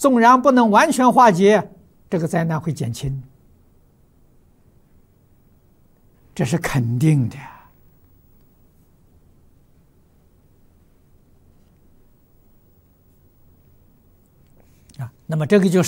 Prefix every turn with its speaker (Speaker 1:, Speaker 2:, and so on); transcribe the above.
Speaker 1: 纵然不能完全化解，这个灾难会减轻，这是肯定的。那么这个就是